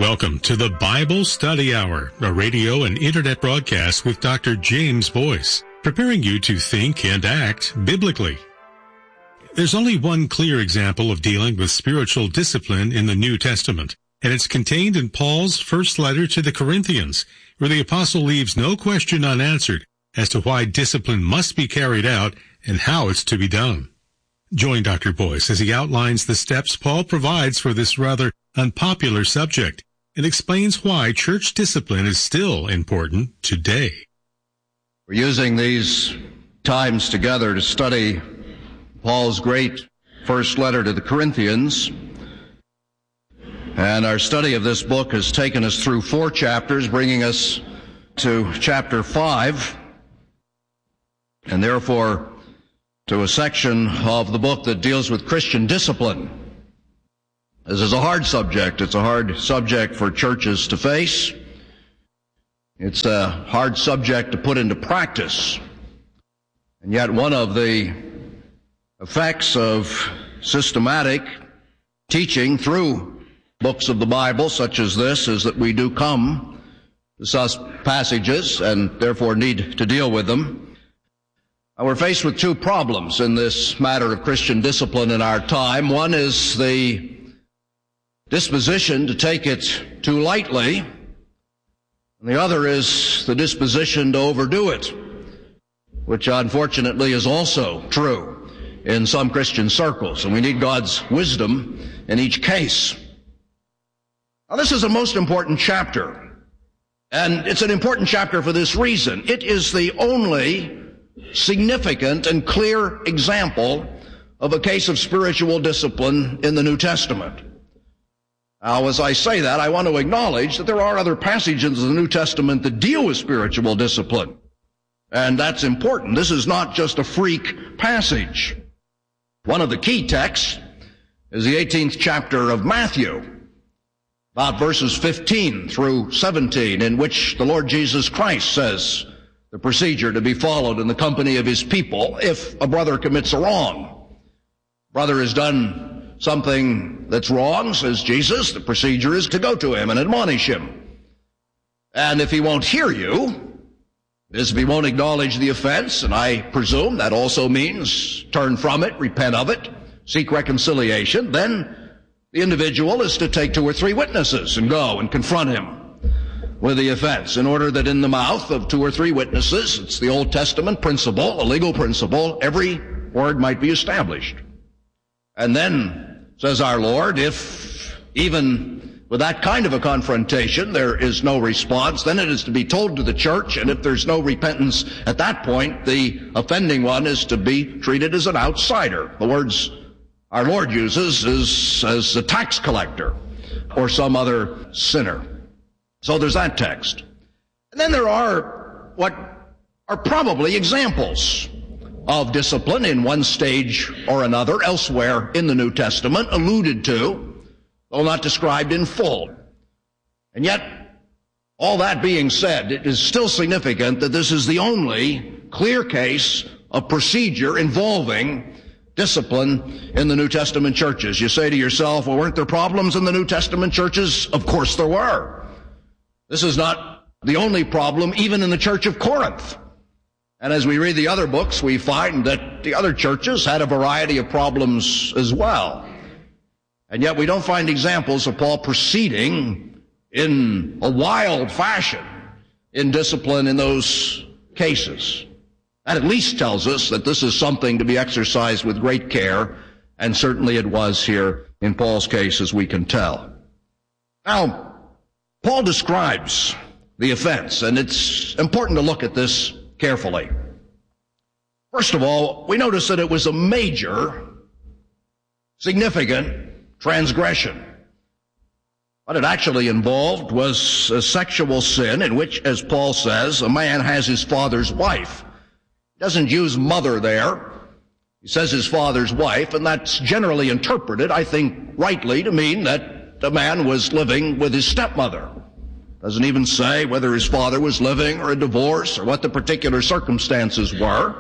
Welcome to the Bible Study Hour, a radio and internet broadcast with Dr. James Boyce, preparing you to think and act biblically. There's only one clear example of dealing with spiritual discipline in the New Testament, and it's contained in Paul's first letter to the Corinthians, where the apostle leaves no question unanswered as to why discipline must be carried out and how it's to be done. Join Dr. Boyce as he outlines the steps Paul provides for this rather unpopular subject and explains why church discipline is still important today. We're using these times together to study Paul's great first letter to the Corinthians. And our study of this book has taken us through 4 chapters, bringing us to chapter 5, and therefore to a section of the book that deals with Christian discipline. This is a hard subject. It's a hard subject for churches to face. It's a hard subject to put into practice. And yet one of the effects of systematic teaching through books of the Bible such as this is that we do come to such passages and therefore need to deal with them. Now, we're faced with 2 problems in this matter of Christian discipline in our time. One is the disposition to take it too lightly, and the other is the disposition to overdo it, which unfortunately is also true in some Christian circles, and we need God's wisdom in each case. Now, this is a most important chapter, and it's an important chapter for this reason. It is the only significant and clear example of a case of spiritual discipline in the New Testament. Now, as I say that, I want to acknowledge that there are other passages in the New Testament that deal with spiritual discipline, and that's important. This is not just a freak passage. One of the key texts is the 18th chapter of Matthew, about verses 15 through 17, in which the Lord Jesus Christ says the procedure to be followed in the company of his people if a brother commits a wrong. Brother has done something that's wrong, says Jesus, the procedure is to go to him and admonish him. And if he won't hear you, if he won't acknowledge the offense, and I presume that also means turn from it, repent of it, seek reconciliation, then the individual is to take 2 or 3 witnesses and go and confront him with the offense, in order that in the mouth of 2 or 3 witnesses, it's the Old Testament principle, a legal principle, every word might be established. And then, says our Lord, if even with that kind of a confrontation there is no response, then it is to be told to the church, and if there's no repentance at that point, the offending one is to be treated as an outsider. The words our Lord uses is as a tax collector or some other sinner. So there's that text. And then there are what are probably examples of discipline in one stage or another elsewhere in the New Testament, alluded to, though not described in full. And yet, all that being said, it is still significant that this is the only clear case of procedure involving discipline in the New Testament churches. You say to yourself, well, weren't there problems in the New Testament churches? Of course there were. This is not the only problem, even in the church of Corinth. And as we read the other books, we find that the other churches had a variety of problems as well. And yet we don't find examples of Paul proceeding in a wild fashion in discipline in those cases. That at least tells us that this is something to be exercised with great care, and certainly it was here in Paul's case, as we can tell. Now, Paul describes the offense, and it's important to look at this carefully. First of all, we notice that it was a major, significant transgression. What it actually involved was a sexual sin in which, as Paul says, a man has his father's wife. He doesn't use mother there. He says his father's wife, and that's generally interpreted, I think rightly, to mean that the man was living with his stepmother. Doesn't even say whether his father was living or a divorce or what the particular circumstances were.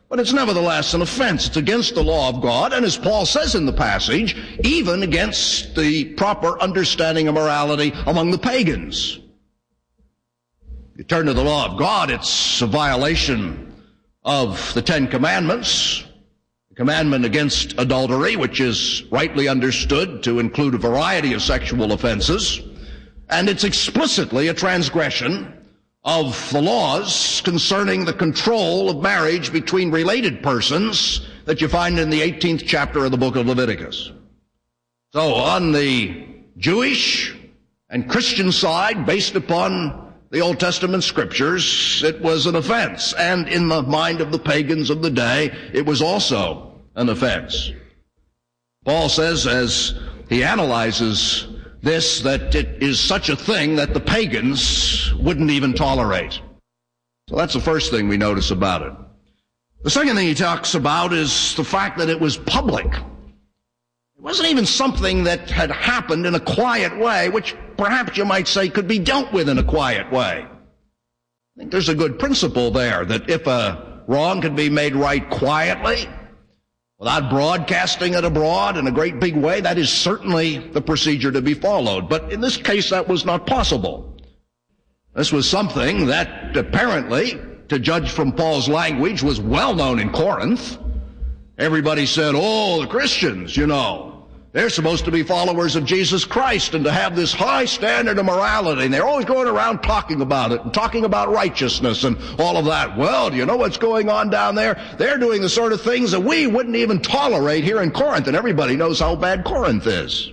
But it's nevertheless an offense. It's against the law of God, and as Paul says in the passage, even against the proper understanding of morality among the pagans. You turn to the law of God, it's a violation of the Ten Commandments, the commandment against adultery, which is rightly understood to include a variety of sexual offenses, and it's explicitly a transgression of the laws concerning the control of marriage between related persons that you find in the 18th chapter of the book of Leviticus. So on the Jewish and Christian side, based upon the Old Testament scriptures, it was an offense. And in the mind of the pagans of the day, it was also an offense. Paul says, as he analyzes this, that it is such a thing that the pagans wouldn't even tolerate. So that's the first thing we notice about it. The second thing he talks about is the fact that it was public. It wasn't even something that had happened in a quiet way, which perhaps you might say could be dealt with in a quiet way. I think there's a good principle there, that if a wrong can be made right quietly, without broadcasting it abroad in a great big way, that is certainly the procedure to be followed. But in this case, that was not possible. This was something that apparently, to judge from Paul's language, was well known in Corinth. Everybody said, oh, the Christians, they're supposed to be followers of Jesus Christ and to have this high standard of morality. And they're always going around talking about it and talking about righteousness and all of that. Well, do you know what's going on down there? They're doing the sort of things that we wouldn't even tolerate here in Corinth. And everybody knows how bad Corinth is.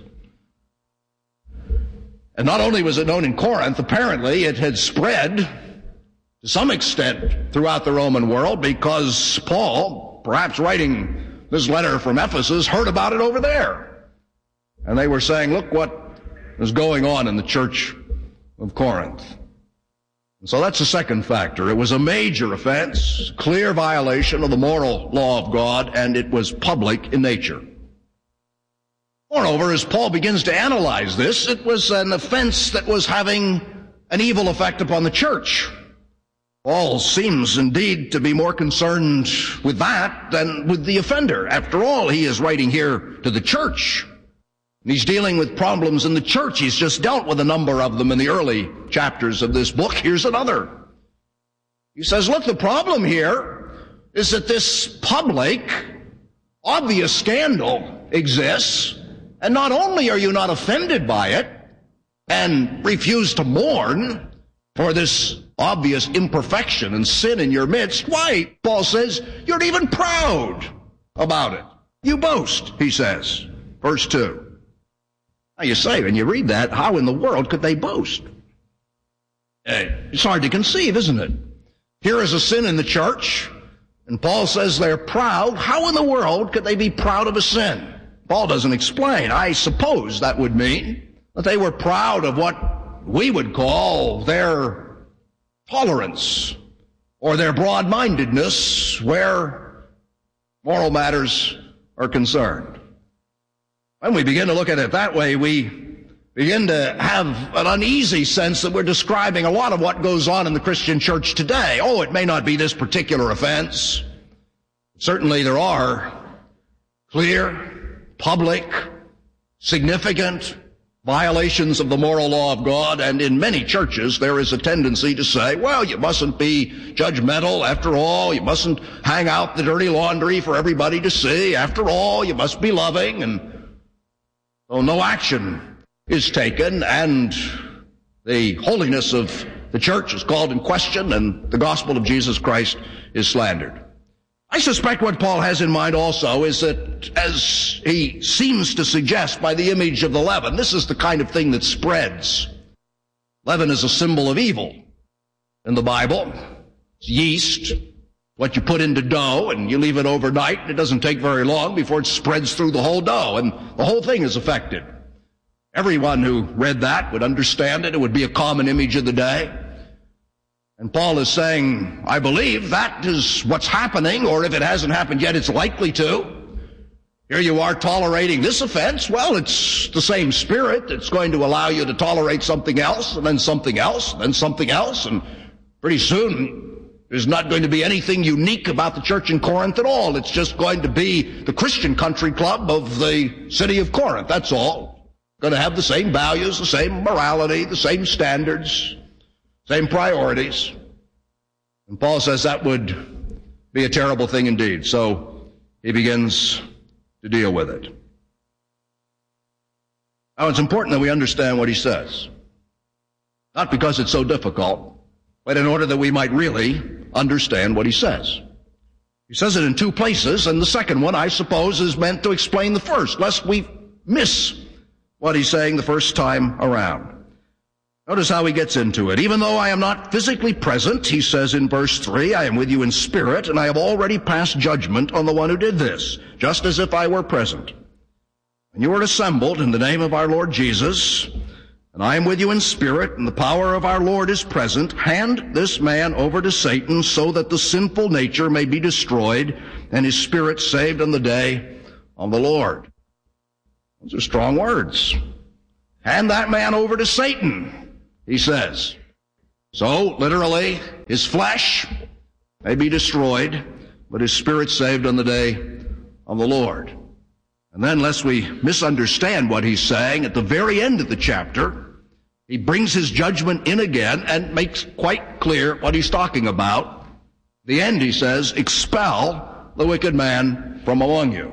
And not only was it known in Corinth, apparently it had spread to some extent throughout the Roman world, because Paul, perhaps writing this letter from Ephesus, heard about it over there. And they were saying, look what is going on in the church of Corinth. And so that's the second factor. It was a major offense, clear violation of the moral law of God, and it was public in nature. Moreover, as Paul begins to analyze this, it was an offense that was having an evil effect upon the church. Paul seems indeed to be more concerned with that than with the offender. After all, he is writing here to the church. He's dealing with problems in the church. He's just dealt with a number of them in the early chapters of this book. Here's another. He says, look, the problem here is that this public, obvious scandal exists, and not only are you not offended by it and refuse to mourn for this obvious imperfection and sin in your midst, why, Paul says, you're even proud about it. You boast, he says, verse 2. Now you say, when you read that, how in the world could they boast? It's hard to conceive, isn't it? Here is a sin in the church, and Paul says they're proud. How in the world could they be proud of a sin? Paul doesn't explain. I suppose that would mean that they were proud of what we would call their tolerance or their broad-mindedness where moral matters are concerned. When we begin to look at it that way, we begin to have an uneasy sense that we're describing a lot of what goes on in the Christian church today. Oh, it may not be this particular offense. Certainly there are clear, public, significant violations of the moral law of God, and in many churches there is a tendency to say, well, you mustn't be judgmental. After all, you mustn't hang out the dirty laundry for everybody to see. After all, you must be loving, and so no action is taken, and the holiness of the church is called in question, and the gospel of Jesus Christ is slandered. I suspect what Paul has in mind also is that, as he seems to suggest by the image of the leaven, this is the kind of thing that spreads. Leaven is a symbol of evil in the Bible. It's yeast, what you put into dough, and you leave it overnight, and it doesn't take very long before it spreads through the whole dough, and the whole thing is affected. Everyone who read that would understand it. It would be a common image of the day. And Paul is saying, I believe that is what's happening, or if it hasn't happened yet, it's likely to. Here you are tolerating this offense. Well, it's the same spirit. It's going to allow you to tolerate something else, and then something else, and then something else, and pretty soon There's not going to be anything unique about the church in Corinth at all. It's just going to be the Christian country club of the city of Corinth. That's all. Going to have the same values, the same morality, the same standards, same priorities. And Paul says that would be a terrible thing indeed. So he begins to deal with it. Now, it's important that we understand what he says. Not because it's so difficult, but in order that we might really understand what he says. He says it in two places, and the second one, I suppose, is meant to explain the first, lest we miss what he's saying the first time around. Notice how he gets into it. Even though I am not physically present, he says in verse 3, I am with you in spirit, and I have already passed judgment on the one who did this, just as if I were present. And you are assembled in the name of our Lord Jesus, and I am with you in spirit, and the power of our Lord is present. Hand this man over to Satan, so that the sinful nature may be destroyed, and his spirit saved on the day of the Lord. Those are strong words. Hand that man over to Satan, he says. So, literally, his flesh may be destroyed, but his spirit saved on the day of the Lord. And then, lest we misunderstand what he's saying, at the very end of the chapter, he brings his judgment in again and makes quite clear what he's talking about. The end, he says, expel the wicked man from among you.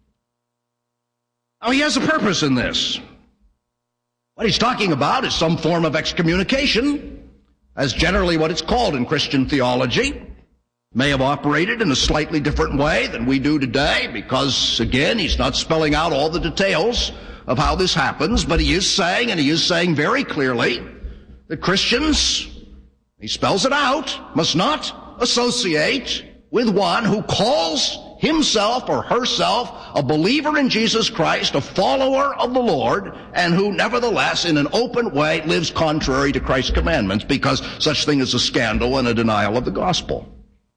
Now, he has a purpose in this. What he's talking about is some form of excommunication, as generally what it's called in Christian theology. May have operated in a slightly different way than we do today, because, again, he's not spelling out all the details of how this happens, but he is saying, and he is saying very clearly, that Christians, he spells it out, must not associate with one who calls himself or herself a believer in Jesus Christ, a follower of the Lord, and who nevertheless in an open way lives contrary to Christ's commandments, because such thing is a scandal and a denial of the gospel.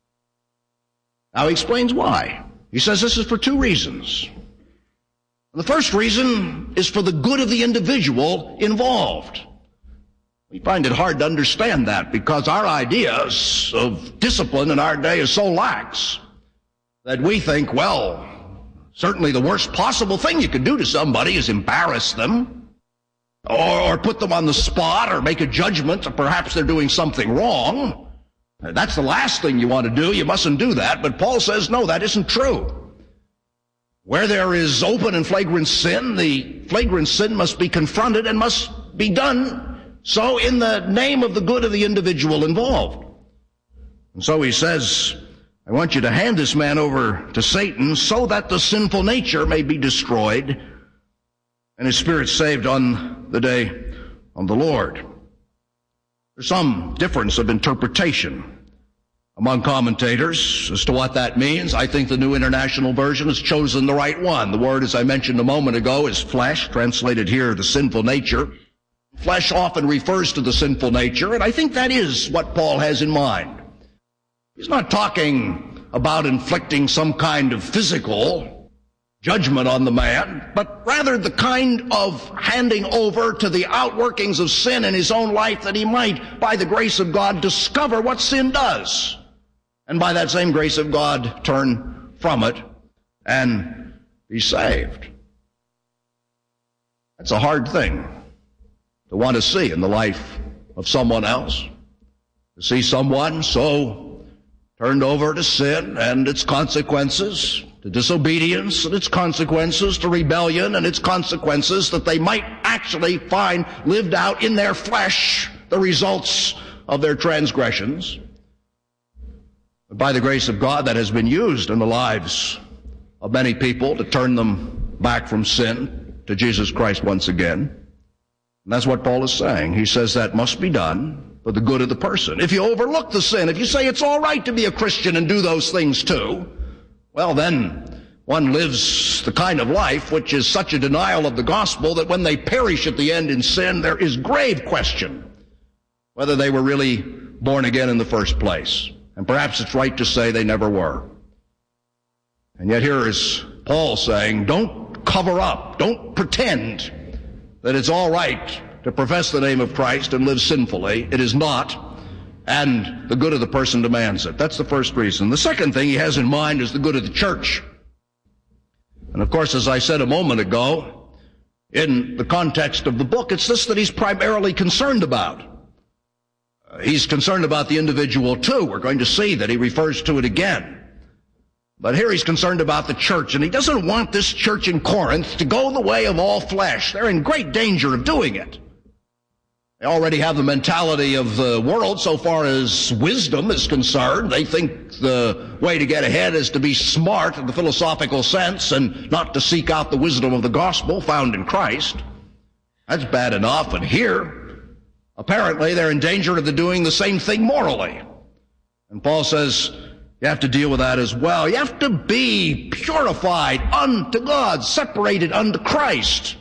Now he explains why. He says this is for two reasons. The first reason is for the good of the individual involved. We find it hard to understand that, because our ideas of discipline in our day is so lax that we think, well, certainly the worst possible thing you could do to somebody is embarrass them or put them on the spot or make a judgment that perhaps they're doing something wrong. That's the last thing you want to do. You mustn't do that. But Paul says, no, that isn't true. Where there is open and flagrant sin, the flagrant sin must be confronted and must be done so in the name of the good of the individual involved. And so he says, I want you to hand this man over to Satan so that the sinful nature may be destroyed and his spirit saved on the day of the Lord. There's some difference of interpretation among commentators as to what that means. I think the New International Version has chosen the right one. The word, as I mentioned a moment ago, is flesh, translated here, the sinful nature. Flesh often refers to the sinful nature, and I think that is what Paul has in mind. He's not talking about inflicting some kind of physical judgment on the man, but rather the kind of handing over to the outworkings of sin in his own life, that he might, by the grace of God, discover what sin does, and by that same grace of God, turn from it and be saved. That's a hard thing to want to see in the life of someone else, to see someone so turned over to sin and its consequences, to disobedience and its consequences, to rebellion and its consequences, that they might actually find lived out in their flesh the results of their transgressions. But by the grace of God, that has been used in the lives of many people to turn them back from sin to Jesus Christ once again. And that's what Paul is saying. He says that must be done for the good of the person. If you overlook the sin, if you say it's all right to be a Christian and do those things too, well, then one lives the kind of life which is such a denial of the gospel that when they perish at the end in sin, there is grave question whether they were really born again in the first place. And perhaps it's right to say they never were. And yet here is Paul saying, don't cover up, don't pretend that it's all right to profess the name of Christ and live sinfully. It is not. and the good of the person demands it. That's the first reason. The second thing he has in mind is the good of the church. And of course, as I said a moment ago, in the context of the book, it's this that he's primarily concerned about. He's concerned about the individual too. We're going to see that he refers to it again. But here he's concerned about the church, and he doesn't want this church in Corinth to go the way of all flesh. They're in great danger of doing it. They already have the mentality of the world so far as wisdom is concerned. They think the way to get ahead is to be smart in the philosophical sense and not to seek out the wisdom of the gospel found in Christ. That's bad enough. And here, apparently, they're in danger of doing the same thing morally. And Paul says, you have to deal with that as well. You have to be purified unto God, separated unto Christ.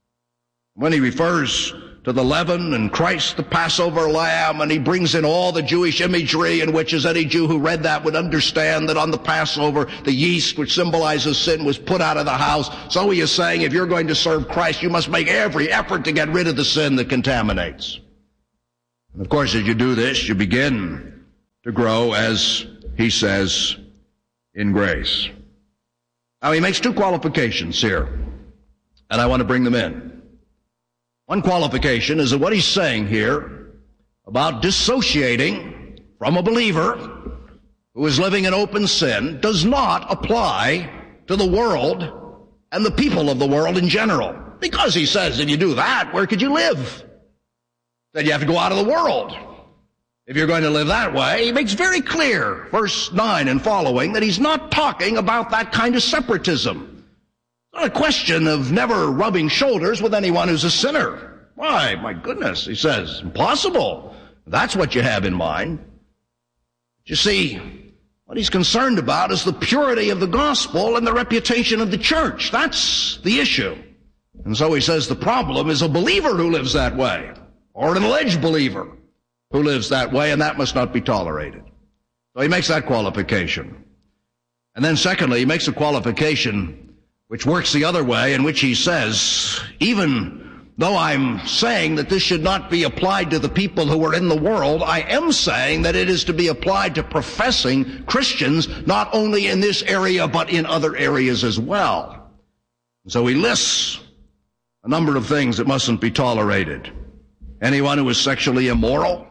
When he refers to the leaven and Christ the Passover lamb, and he brings in all the Jewish imagery in which, as any Jew who read that would understand, that on the Passover, the yeast which symbolizes sin was put out of the house. So he is saying, if you're going to serve Christ, you must make every effort to get rid of the sin that contaminates. And of course, as you do this, you begin to grow, as he says, in grace. Now, he makes two qualifications here, and I want to bring them in. One qualification is that what he's saying here about dissociating from a believer who is living in open sin does not apply to the world and the people of the world in general. Because he says, if you do that, where could you live? Then you have to go out of the world. If you're going to live that way, he makes very clear, verse 9 and following, that he's not talking about that kind of separatism. It's not a question of never rubbing shoulders with anyone who's a sinner. Why, my goodness, he says, impossible. That's what you have in mind. But you see, what he's concerned about is the purity of the gospel and the reputation of the church. That's the issue. And so he says the problem is a believer who lives that way, or an alleged believer who lives that way, and that must not be tolerated. So he makes that qualification. And then secondly, he makes a qualification which works the other way, in which he says, even though I'm saying that this should not be applied to the people who are in the world, I am saying that it is to be applied to professing Christians, not only in this area, but in other areas as well. And so he lists a number of things that mustn't be tolerated. Anyone who is sexually immoral,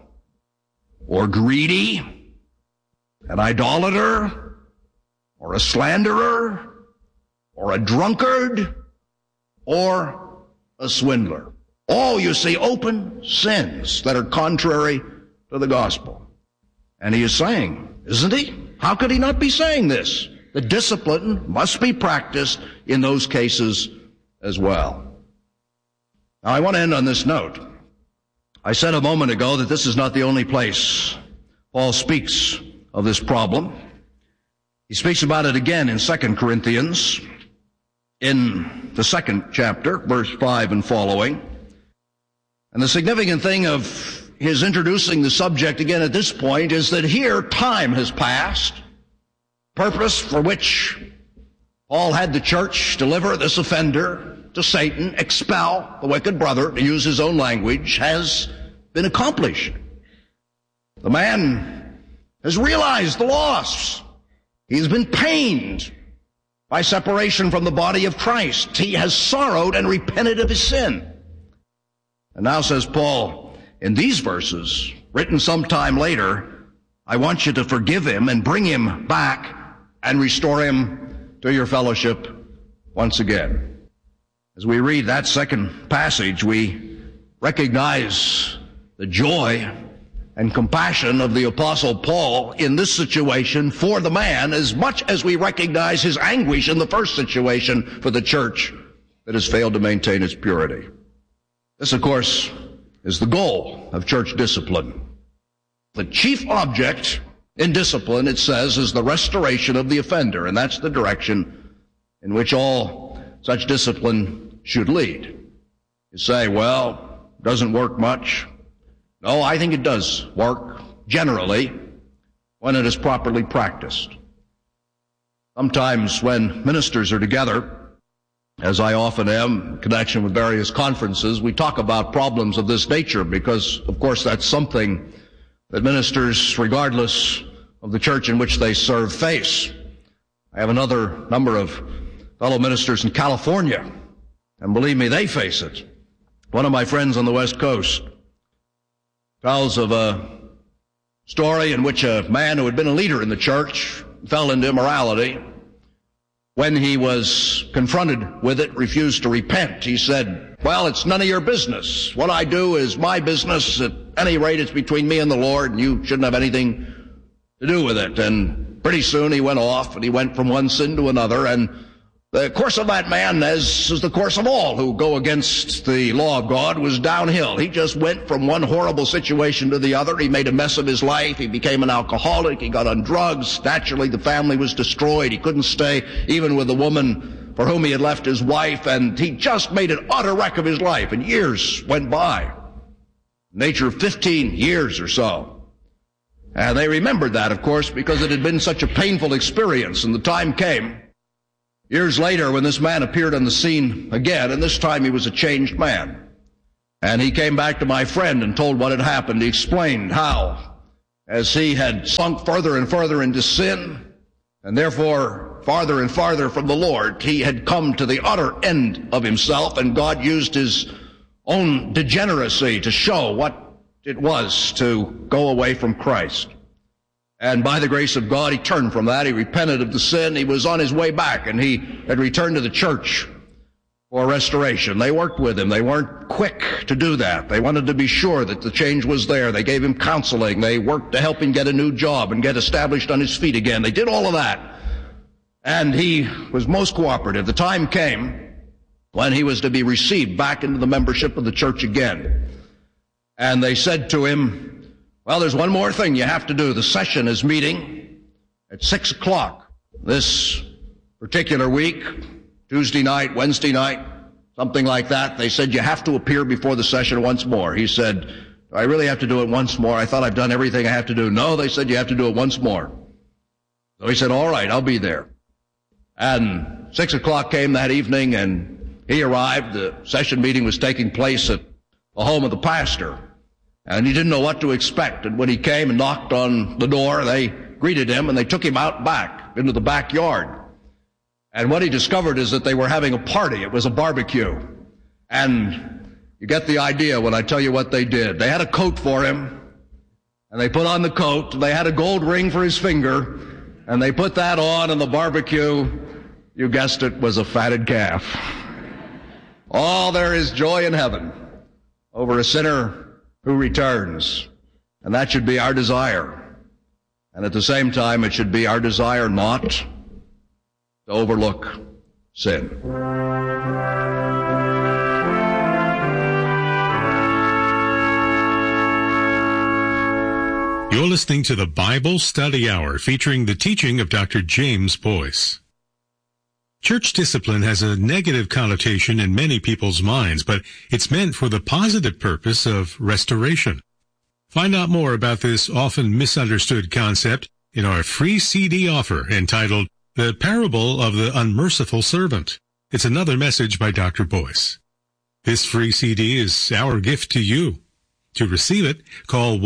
or greedy, an idolater, or a slanderer, or a drunkard, or a swindler. All, you see, open sins that are contrary to the gospel. And he is saying, isn't he? How could he not be saying this? The discipline must be practiced in those cases as well. Now, I want to end on this note. I said a moment ago that this is not the only place Paul speaks of this problem. He speaks about it again in 2 Corinthians, in the 2nd chapter, verse 5 and following. And the significant thing of his introducing the subject again at this point is that here time has passed, purpose for which Paul had the church deliver this offender to Satan, expel the wicked brother, to use his own language, has been accomplished. The man has realized the loss. He's been pained by separation from the body of Christ. He has sorrowed and repented of his sin. And now, says Paul, in these verses, written sometime later, I want you to forgive him and bring him back and restore him to your fellowship once again. As we read that second passage, we recognize the joy and compassion of the Apostle Paul in this situation for the man, as much as we recognize his anguish in the first situation for the church that has failed to maintain its purity. This, of course, is the goal of church discipline. The chief object in discipline, it says, is the restoration of the offender, and that's the direction in which all such discipline should lead. You say, well, doesn't work much. No, I think it does work, generally, when it is properly practiced. Sometimes when ministers are together, as I often am, in connection with various conferences, we talk about problems of this nature because, of course, that's something that ministers, regardless of the church in which they serve, face. I have another number of fellow ministers in California, and believe me, they face it. One of my friends on the West Coast tells of a story in which a man who had been a leader in the church fell into immorality. When he was confronted with it, refused to repent. He said, well, it's none of your business. What I do is my business. At any rate, it's between me and the Lord, and you shouldn't have anything to do with it. And pretty soon he went off, and he went from one sin to another. And the course of that man, as is the course of all who go against the law of God, was downhill. He just went from one horrible situation to the other. He made a mess of his life. He became an alcoholic. He got on drugs. Naturally, the family was destroyed. He couldn't stay even with the woman for whom he had left his wife, and he just made an utter wreck of his life. And years went by, nature of 15 years or so. And they remembered that, of course, because it had been such a painful experience. And the time came, years later, when this man appeared on the scene again, and this time he was a changed man. And he came back to my friend and told what had happened. He explained how, as he had sunk further and further into sin, and therefore farther and farther from the Lord, he had come to the utter end of himself, and God used his own degeneracy to show what it was to go away from Christ. And by the grace of God, he turned from that. He repented of the sin. He was on his way back, and he had returned to the church for restoration. They worked with him. They weren't quick to do that. They wanted to be sure that the change was there. They gave him counseling. They worked to help him get a new job and get established on his feet again. They did all of that. And he was most cooperative. The time came when he was to be received back into the membership of the church again. And they said to him, well, there's one more thing you have to do. The session is meeting at 6 o'clock this particular week, Tuesday night, Wednesday night, something like that. They said, you have to appear before the session once more. He said, do I really have to do it once more? I thought I've done everything I have to do. No, they said, you have to do it once more. So he said, all right, I'll be there. And 6 o'clock came that evening, and he arrived. The session meeting was taking place at the home of the pastor. And he didn't know what to expect. And when he came and knocked on the door, they greeted him, and they took him out back into the backyard. And what he discovered is that they were having a party. It was a barbecue. And you get the idea when I tell you what they did. They had a coat for him, and they put on the coat, and they had a gold ring for his finger, and they put that on, and the barbecue, you guessed it, was a fatted calf. Oh, there is joy in heaven over a sinner who returns. And that should be our desire. And at the same time, it should be our desire not to overlook sin. You're listening to the Bible Study Hour, featuring the teaching of Dr. James Boyce. Church discipline has a negative connotation in many people's minds, but it's meant for the positive purpose of restoration. Find out more about this often misunderstood concept in our free CD offer entitled The Parable of the Unmerciful Servant. It's another message by Dr. Boyce. This free CD is our gift to you. To receive it, call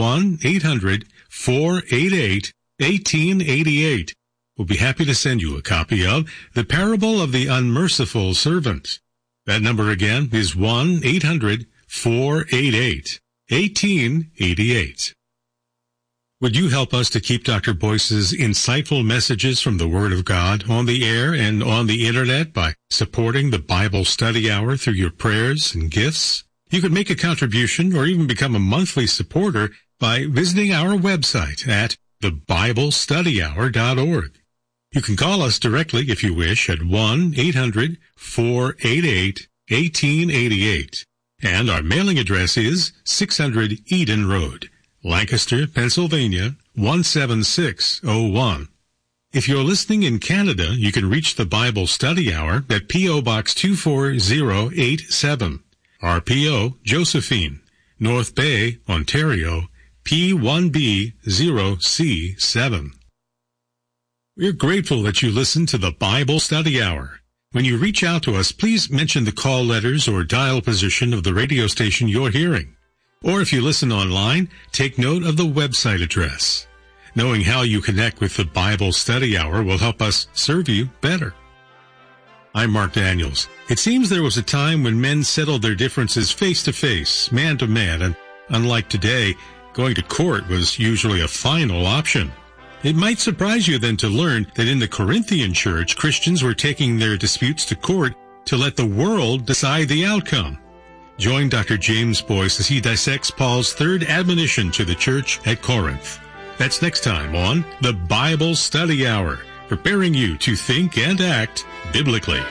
1-800-488-1888. We'll be happy to send you a copy of The Parable of the Unmerciful Servant. That number again is 1-800-488-1888. Would you help us to keep Dr. Boyce's insightful messages from the Word of God on the air and on the Internet by supporting the Bible Study Hour through your prayers and gifts? You could make a contribution or even become a monthly supporter by visiting our website at thebiblestudyhour.org. You can call us directly if you wish at 1-800-488-1888. And our mailing address is 600 Eden Road, Lancaster, Pennsylvania, 17601. If you're listening in Canada, you can reach the Bible Study Hour at P.O. Box 24087. RPO Josephine, North Bay, Ontario, P1B0C7. We're grateful that you listen to the Bible Study Hour. When you reach out to us, please mention the call letters or dial position of the radio station you're hearing. Or if you listen online, take note of the website address. Knowing how you connect with the Bible Study Hour will help us serve you better. I'm Mark Daniels. It seems there was a time when men settled their differences face-to-face, man-to-man, and unlike today, going to court was usually a final option. It might surprise you then to learn that in the Corinthian church, Christians were taking their disputes to court to let the world decide the outcome. Join Dr. James Boyce as he dissects Paul's third admonition to the church at Corinth. That's next time on the Bible Study Hour, preparing you to think and act biblically.